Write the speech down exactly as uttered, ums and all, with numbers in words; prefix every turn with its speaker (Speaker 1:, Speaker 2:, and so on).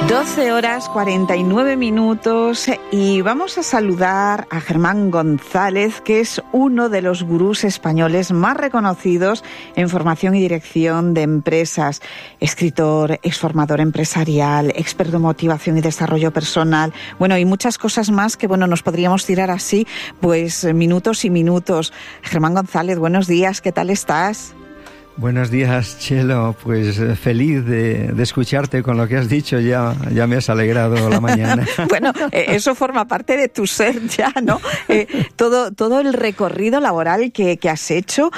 Speaker 1: doce horas cuarenta y nueve minutos y vamos a saludar a Germán González, que es uno de los gurús españoles más reconocidos en formación y dirección de empresas. Escritor, exformador empresarial, experto en motivación y desarrollo personal, bueno, y muchas cosas más que, bueno, nos podríamos tirar así, pues, minutos y minutos. Germán González, buenos días, ¿qué tal estás?
Speaker 2: Buenos días, Chelo. Pues eh, feliz de, de escucharte con lo que has dicho. Ya, ya me has alegrado la mañana.
Speaker 1: Bueno, eh, eso forma parte de tu ser ya, ¿no? Eh, todo, todo el recorrido laboral que, que has hecho.